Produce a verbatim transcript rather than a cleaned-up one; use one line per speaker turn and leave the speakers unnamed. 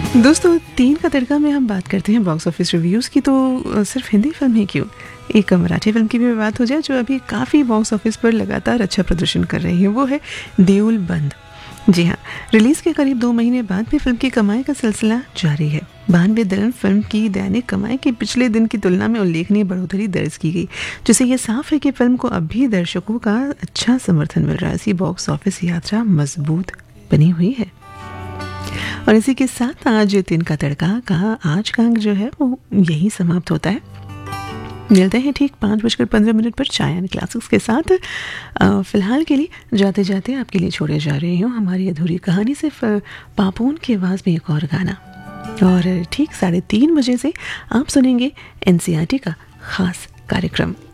दोस्तों, तीन का तड़का में हम बात करते हैं बॉक्स ऑफिस रिव्यूज़ की, तो सिर्फ हिंदी फिल्म ही क्यों, एक मराठी फिल्म की भी बात हो जाए जो अभी काफ़ी बॉक्स ऑफिस पर लगातार अच्छा प्रदर्शन कर रही है। वो है देऊल बंद। जी हाँ, रिलीज़ के करीब दो महीने बाद भी फिल्म की कमाई का सिलसिला जारी है। बानवे दिन फिल्म की दैनिक कमाई की पिछले दिन की तुलना में उल्लेखनीय बढ़ोतरी दर्ज की गई, जिससे ये साफ है कि फिल्म को अब भी दर्शकों का अच्छा समर्थन मिल रहा है। इसी बॉक्स ऑफिस यात्रा मजबूत बनी हुई है। और इसी के साथ आज तीन का तड़का का आज का अंक जो है वो यही समाप्त होता है। मिलते हैं ठीक पाँच बजकर पंद्रह मिनट पर चायन क्लासिक्स के साथ। फ़िलहाल के लिए जाते जाते आपके लिए छोड़े जा रही हूँ हमारी अधूरी कहानी से पापून की आवाज़ में एक और गाना। और ठीक साढ़े तीन बजे से आप सुनेंगे N C E R T का ख़ास कार्यक्रम।